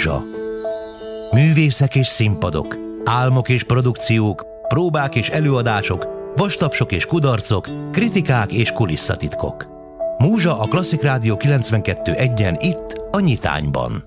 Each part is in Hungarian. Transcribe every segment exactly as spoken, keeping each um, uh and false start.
Múzsa. Művészek és színpadok, álmok és produkciók, próbák és előadások, vastapsok és kudarcok, kritikák és kulisszatitkok. Múzsa a Klasszik Rádió kilencvenkettő egyen itt, a Nyitányban.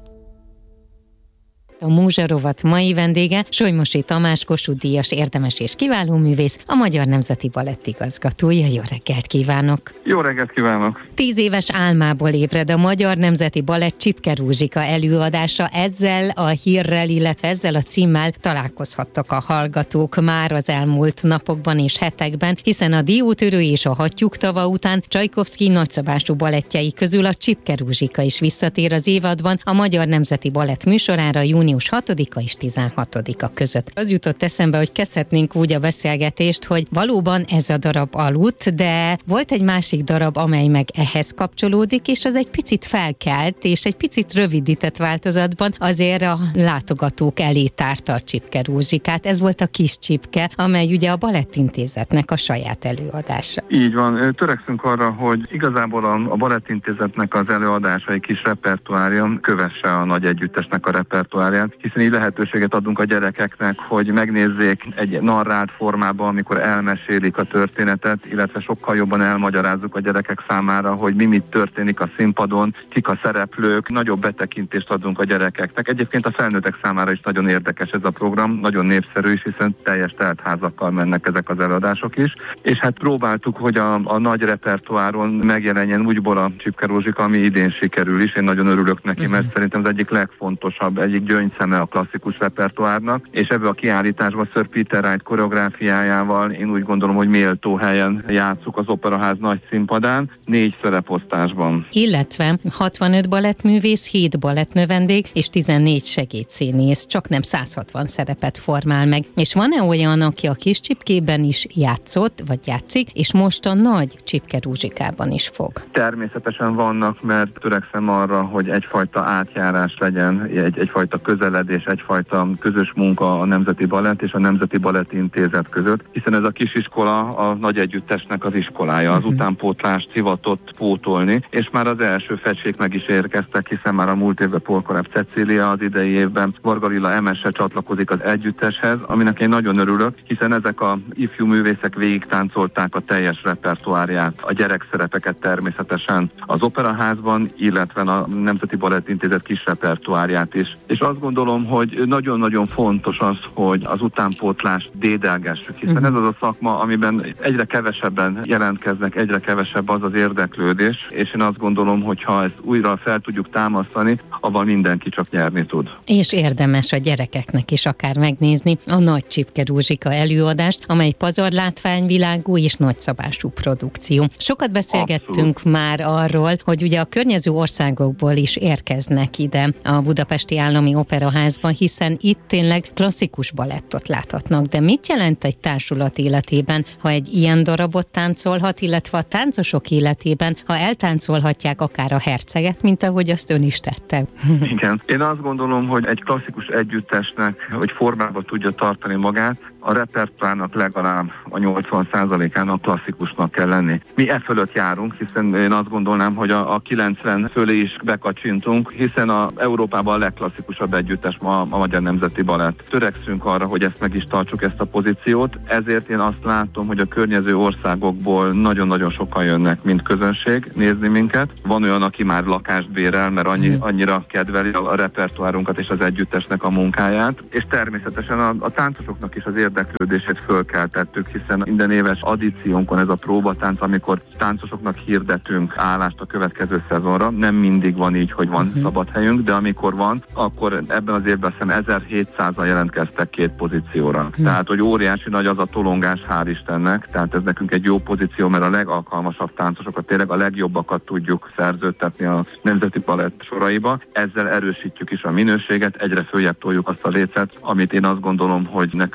A Múzsa rovat mai vendége Solymosi Tamás, Kossuth-díjas érdemes és kiváló művész, a Magyar Nemzeti Balett igazgatója. Jó reggelt kívánok! Jó reggelt kívánok! Tíz éves álmából ébred a Magyar Nemzeti Balett Csipke Ruzsika előadása. Ezzel a hírrel, illetve ezzel a címmel találkozhattak a hallgatók már az elmúlt napokban és hetekben, hiszen a Diótörő és a Hattyúk tava után Csajkovszky nagyszabású balettjei közül a Csipke Ruzsika is visszatér az évadban a Magyar Nemzeti Balett műsorára június hatodika és tizenhatodika között. Az jutott eszembe, hogy kezdhetnénk úgy a beszélgetést, hogy valóban ez a darab aludt, de volt egy másik darab, amely meg ehhez kapcsolódik, és az egy picit felkelt, és egy picit rövidített változatban azért a látogatók elé tárta a Csipke Ruzsikát. Ez volt a Kis Csipke, amely ugye a Balettintézetnek a saját előadása. Így van, törekszünk arra, hogy igazából a, a Balettintézetnek az előadásai kis repertoárja kövesse a nagy együttesnek a repertoárját, hiszen így lehetőséget adunk a gyerekeknek, hogy megnézzék egy narrált formában, amikor elmesélik a történetet, illetve sokkal jobban elmagyarázzuk a gyerekek számára, hogy mi mit történik a színpadon, kik a szereplők, nagyobb betekintést adunk a gyerekeknek. Egyébként a felnőttek számára is nagyon érdekes ez a program, nagyon népszerű is, hiszen teljes teltházakkal mennek ezek az előadások is, és hát próbáltuk, hogy a, a nagy repertoáron megjelenjen úgyból a Csipke Ruzsika, ami idén sikerül is. Én nagyon örülök neki, mert uh-huh. szerintem ez egyik legfontosabb, egyik gyöngyszeme a klasszikus repertoárnak, és ebbe a kiállításban Sir Peter Wright koreográfiájával én úgy gondolom, hogy méltó helyen játsszuk az Operaház nagy színpadán, négy szereposztásban. Illetve hatvanöt balettművész, hét balettnövendék és tizennégy segédszínész, csak nem száz hatvan szerepet formál meg. És van-e olyan, aki a Kis Csipkében is játszott, vagy játszik, és most a nagy Csipke Ruzsikában is fog? Természetesen vannak, mert törekszem arra, hogy egyfajta átjárás legyen, egy, egyfajta közeledés, egyfajta közös munka a Nemzeti Balett és a Nemzeti Balett Intézet között, hiszen ez a kisiskola a nagy együttesnek az iskolája, az uh-huh. utánpótlást hivatott pótolni, és már az első fecsék meg is érkeztek, hiszen már a múlt évben Polkorebb Cecília, az idei évben Varga Lilla Emese csatlakozik az együtteshez, aminek én nagyon örülök, hiszen ezek a ifjú művészek végig táncolták a teljes repertoárját, a gyerekszerepeket természetesen az Operaházban, illetve a Nemzeti Balett Intézet kis repertoárját is. És azt gondolom, hogy nagyon-nagyon fontos az, hogy az utánpótlást dédelgessük, hiszen uh-huh. ez az a szakma, amiben egyre kevesebben jelentkeznek, egyre kevesebb az az érdeklődés, és én azt gondolom, hogy ha ezt újra fel tudjuk támasztani, avval mindenki csak nyerni tud. És érdemes a gyerekeknek is akár megnézni a Nagy Csipke Ruzsika előadást, amely pazarlátványvilágú és nagyszabású produkció. Sokat beszélgettünk Abszolút. már arról, hogy ugye a környező országokból is érkeznek ide a Budapesti Állami Operaházban, hiszen itt tényleg klasszikus balettot láthatnak. De mit jelent egy társulat életében, ha egy ilyen darabot táncolhat, illetve a táncosok életében, ha eltáncolhatják akár a Herceget, mint ahogy azt ön is tette? Igen. Én azt gondolom, hogy egy klasszikus együttesnek, hogy formában tudja tartani magát, a repertoárnak legalább a nyolcvan százalékának klasszikusnak kell lenni. Mi e fölött járunk, hiszen én azt gondolnám, hogy a, a kilencven fölé is bekacsintunk, hiszen a Európában a legklasszikusabb együttes ma a Magyar Nemzeti Balett. Törekszünk arra, hogy ezt meg is tartsuk, ezt a pozíciót, ezért én azt látom, hogy a környező országokból nagyon-nagyon sokan jönnek, mint közönség nézni minket. Van olyan, aki már lakást bérel, mert annyi, annyira kedveli a repertoárunkat és az együttesnek a munkáját, és természetesen a, a táncosoknak is az érdeklődését fölkeltettük, hiszen minden éves addíciónkon ez a próbatánc, amikor táncosoknak hirdetünk állást a következő szezonra. Nem mindig van így, hogy van uh-huh. szabad helyünk, de amikor van, akkor ebben az évben hiszem ezerhétszázan jelentkeztek két pozícióra. Uh-huh. Tehát, hogy óriási nagy az a tolongás, hál' Istennek, tehát ez nekünk egy jó pozíció, mert a legalkalmasabb táncosokat, tényleg a legjobbakat tudjuk szerződtetni a Nemzeti Balett soraiba. Ezzel erősítjük is a minőséget, egyre följebb toljuk azt a lécet, amit én azt gondolom, hogy nekünk fontos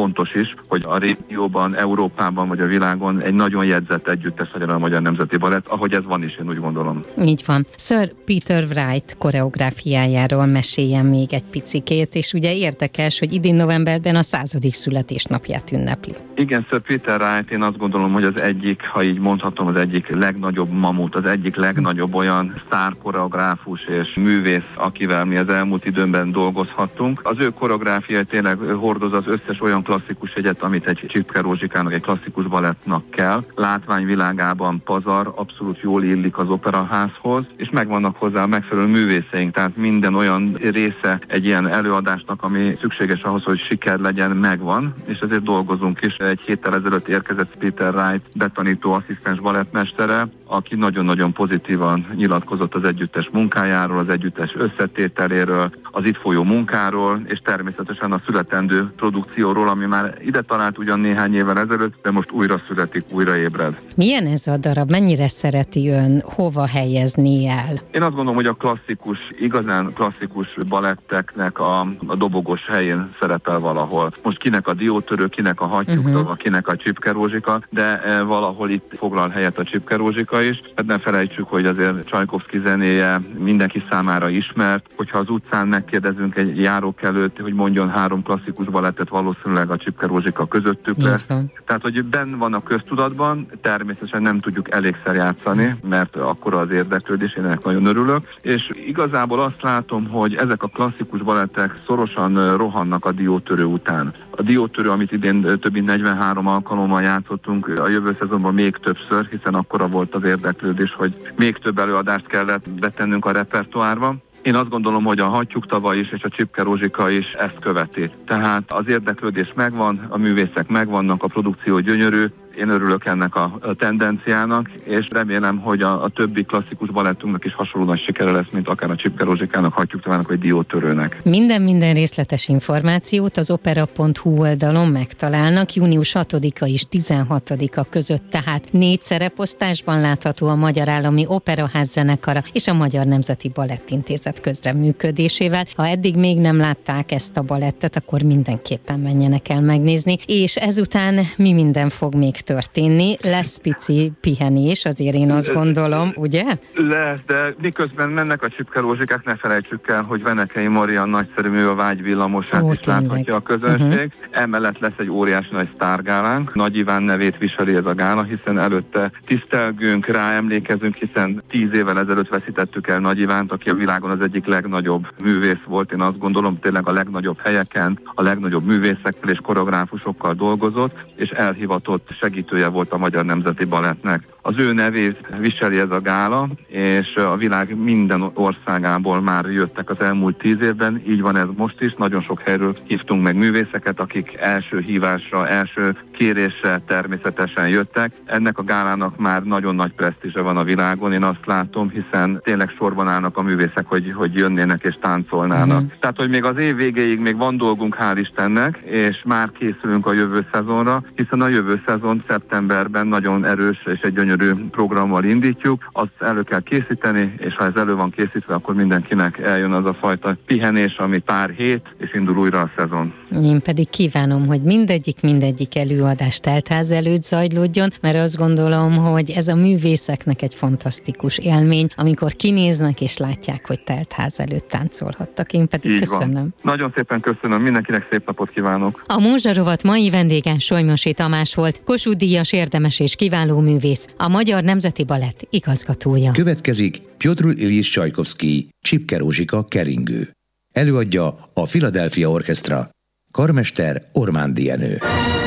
fontos is, hogy a régióban, Európában vagy a világon egy nagyon jegyzett együttes legyen a Magyar Nemzeti Balett, ahogy ez van is, én úgy gondolom. Így van. Sir Peter Wright koreográfiájáról meséljen még egy picikét, és ugye érdekes, hogy idén novemberben a századik születésnapját ünnepli. Igen, Sir Peter Wright, én azt gondolom, hogy az egyik, ha így mondhatom, az egyik legnagyobb mamut, az egyik legnagyobb olyan sztárkoreográfus és művész, akivel mi az elmúlt időben dolgozhattunk. Az ő koreográfiai tényleg hordoz az összes olyan klasszikus jegyet, amit egy Csipke Rózsikának, egy klasszikus balettnak kell. Látványvilágában pazar, abszolút jól illik az operaházhoz, és megvannak hozzá a megfelelő művészeink, tehát minden olyan része egy ilyen előadásnak, ami szükséges ahhoz, hogy siker legyen, megvan, és ezért dolgozunk is. Egy héttel ezelőtt érkezett Peter Wright betanító asszisztens balettmestere, aki nagyon-nagyon pozitívan nyilatkozott az együttes munkájáról, az együttes összetételéről, az itt folyó munkáról, és természetesen a születendő produkcióról, ami már ide talált ugyan néhány évvel ezelőtt, de most újra születik, újra ébred. Milyen ez a darab? Mennyire szereti ön? Hova helyezni el? Én azt gondolom, hogy a klasszikus, igazán klasszikus baletteknek a, a dobogos helyén szerepel valahol. Most kinek a diótörő, kinek a hattyúktava, uh-huh. kinek a Csipke Rózsika, de e, valahol itt foglal helyet a Csipke Rózsika is. Hát ne felejtsük, hogy azért Csajkovszky zenéje mindenki számára ismert. Hogyha az utcán megkérdezünk egy járókelőt, hogy mondjon három klasszikus balettet, valószínűleg a Csipke Rózsika közöttük lesz. Uh-huh. Tehát, hogy benn van a köztudatban, természetesen nem tudjuk elégszer játszani, mert akkora az érdeklődés, én ennek nagyon örülök. És igazából azt látom, hogy ezek a klasszikus balettek szorosan rohannak a diótörő után. A diótörő, amit idén több mint negyvenhárom alkalommal játszottunk, a jövő szezonban még többször, hiszen akkora volt az érdeklődés, hogy még több előadást kellett betennünk a repertoárba. Én azt gondolom, hogy a hattyúktava is és a Csipke Rózsika is ezt követi. Tehát az érdeklődés megvan, a művészek megvannak, a produkció gyönyörű. Én örülök ennek a tendenciának, és remélem, hogy a, a többi klasszikus balettünknek is hasonló nagy sikere lesz, mint akár a Csipke Rózsikának, hattyúktavának vagy diótörőnek. Minden-minden részletes információt az opera pont hu oldalon megtalálnak. június hatodika és tizenhatodika között, tehát négy szereposztásban látható a Magyar Állami Operaház zenekara és a Magyar Nemzeti Balettintézet közreműködésével. Ha eddig még nem látták ezt a balettet, akkor mindenképpen menjenek el megnézni, és ezután mi minden fog még történni. Lesz pici pihenés, azért én azt gondolom, ugye? Lesz, de miközben mennek a Csipke Rózsikák, ne felejtsük el, hogy Venekei Marian nagyszerű mű, a Vágyvillamosát Ó, is tényleg. láthatja a közönség. Uh-huh. Emellett lesz egy óriási nagy sztárgálánk. Nagy Iván nevét viseli ez a gála, hiszen előtte tisztelgünk, ráemlékezünk, hiszen tíz évvel ezelőtt veszítettük el Nagy Ivánt, aki a világon az egyik legnagyobb művész volt. Én azt gondolom, tényleg a legnagyobb helyeken, a legnagyobb művészekkel és koreográfusokkal dolgozott, és elhivatott segítője volt a Magyar Nemzeti Balettnek. Az ő nevét viseli ez a gála, és a világ minden országából már jöttek az elmúlt tíz évben, így van ez most is, nagyon sok helyről hívtunk meg művészeket, akik első hívásra, első kérésre természetesen jöttek. Ennek a gálának már nagyon nagy presztízse van a világon, én azt látom, hiszen tényleg sorban állnak a művészek, hogy, hogy jönnének és táncolnának. Mm. Tehát, hogy még az év végéig még van dolgunk, hál' Istennek, és már készülünk a jövő szezonra, hiszen a jövő szezon szeptemberben nagyon erős és egy gyönyörű programmal indítjuk, azt elő kell készíteni, és ha ez elő van készítve, akkor mindenkinek eljön az a fajta pihenés, ami pár hét, és indul újra a szezon. Én pedig kívánom, hogy mindegyik, mindegyik előadás teltház előtt zajlódjon, mert azt gondolom, hogy ez a művészeknek egy fantasztikus élmény, amikor kinéznek és látják, hogy teltház előtt táncolhattak. Én pedig így köszönöm. Van. Nagyon szépen köszönöm, mindenkinek szép napot kívánok. A Múzsa rovat mai vendége Solymosi Tamás volt, Kossuth díjas érdemes és kiváló művész, a Magyar Nemzeti Balett igazgatója. Következik Pjotr Iljis Csajkovszky, Csipke Rózsika keringő. Előadja a Philadelphia Orchestra. Karmester Ormándi Jenő.